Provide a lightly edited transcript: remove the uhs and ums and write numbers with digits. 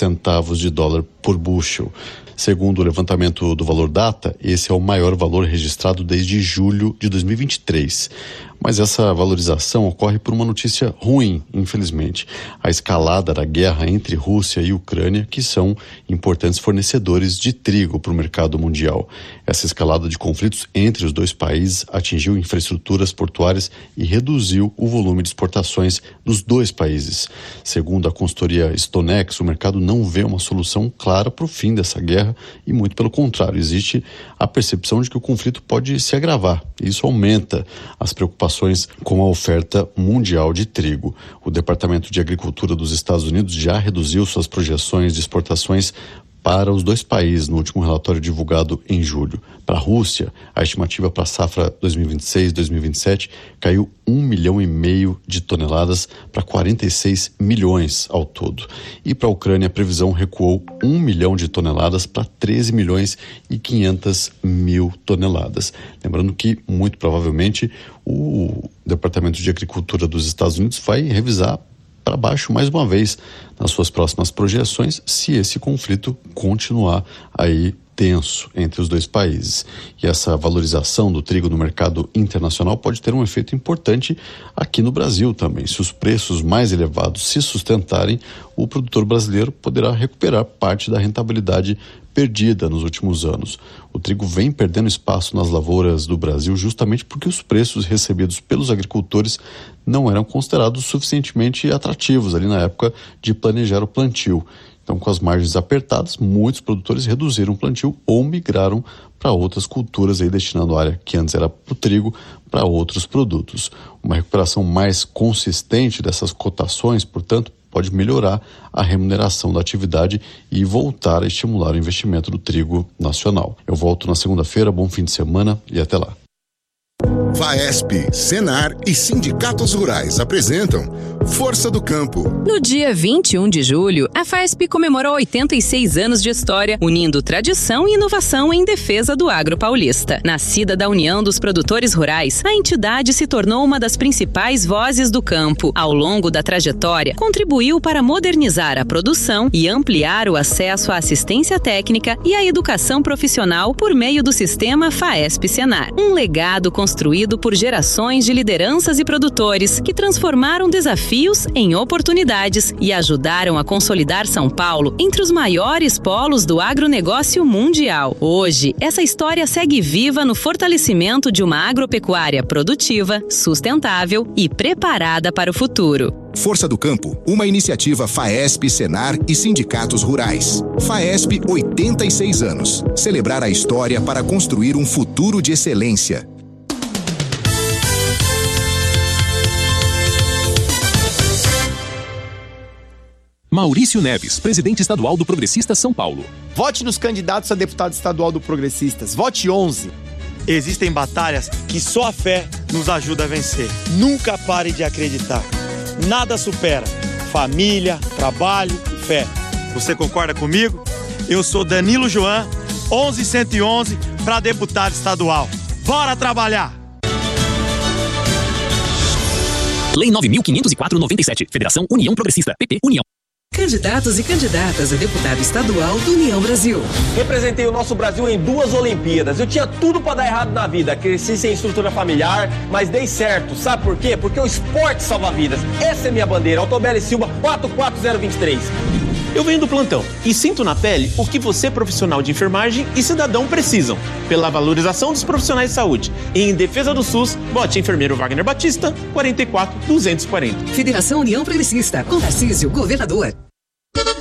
centavos de dólar por bushel. Segundo o levantamento do Valor Data, esse é o maior valor registrado desde julho de 2023. Mas essa valorização ocorre por uma notícia ruim, infelizmente. A escalada da guerra entre Rússia e Ucrânia, que são importantes fornecedores de trigo para o mercado mundial. Essa escalada de conflitos entre os dois países atingiu infraestruturas portuárias e reduziu o volume de exportações dos dois países. Segundo a consultoria Stonex, o mercado não vê uma solução clara para o fim dessa guerra e, muito pelo contrário, existe a percepção de que o conflito pode se agravar. Isso aumenta as preocupações com a oferta mundial de trigo. O Departamento de Agricultura dos Estados Unidos já reduziu suas projeções de exportações para os dois países no último relatório divulgado em julho. Para a Rússia, a estimativa para a safra 2026-2027 caiu 1,5 milhão de toneladas para 46 milhões ao todo. E para a Ucrânia, a previsão recuou 1 milhão de toneladas para 13 milhões e 500 mil toneladas. Lembrando que, muito provavelmente, o Departamento de Agricultura dos Estados Unidos vai revisar para baixo mais uma vez nas suas próximas projeções, se esse conflito continuar aí tenso entre os dois países. E essa valorização do trigo no mercado internacional pode ter um efeito importante aqui no Brasil também. Se os preços mais elevados se sustentarem, o produtor brasileiro poderá recuperar parte da rentabilidade perdida nos últimos anos. O trigo vem perdendo espaço nas lavouras do Brasil justamente porque os preços recebidos pelos agricultores não eram considerados suficientemente atrativos ali na época de planejar o plantio. Então, com as margens apertadas, muitos produtores reduziram o plantio ou migraram para outras culturas, aí destinando a área que antes era para o trigo para outros produtos. Uma recuperação mais consistente dessas cotações, portanto, pode melhorar a remuneração da atividade e voltar a estimular o investimento do trigo nacional. Eu volto na segunda-feira, bom fim de semana e até lá. FAESP, Senar e sindicatos rurais apresentam Força do Campo. No dia 21 de julho, a FAESP comemorou 86 anos de história, unindo tradição e inovação em defesa do agro paulista. Nascida da União dos Produtores Rurais, a entidade se tornou uma das principais vozes do campo. Ao longo da trajetória, contribuiu para modernizar a produção e ampliar o acesso à assistência técnica e à educação profissional por meio do sistema FAESP-Senar. Um legado construído por gerações de lideranças e produtores que transformaram desafios em oportunidades e ajudaram a consolidar São Paulo entre os maiores polos do agronegócio mundial. Hoje, essa história segue viva no fortalecimento de uma agropecuária produtiva, sustentável e preparada para o futuro. Força do Campo, uma iniciativa FAESP, Senar e sindicatos rurais. FAESP, 86 anos. Celebrar a história para construir um futuro de excelência. Maurício Neves, presidente estadual do Progressistas São Paulo. Vote nos candidatos a deputado estadual do Progressistas. Vote 11. Existem batalhas que só a fé nos ajuda a vencer. Nunca pare de acreditar. Nada supera família, trabalho e fé. Você concorda comigo? Eu sou Danilo Joan, 11111 para deputado estadual. Bora trabalhar! Lei 9.504/97. Federação União Progressista. PP União. Candidatos e candidatas a deputado estadual do União Brasil. Representei o nosso Brasil em 2 Olimpíadas. Eu tinha tudo para dar errado na vida. Cresci sem estrutura familiar, mas dei certo. Sabe por quê? Porque o esporte salva vidas. Essa é minha bandeira. Autobeli Silva, 44023. Eu venho do plantão e sinto na pele o que você, profissional de enfermagem e cidadão, precisam. Pela valorização dos profissionais de saúde. E em defesa do SUS, vote enfermeiro Wagner Batista, 44240. Federação União Progressista, com Tarcísio, governador.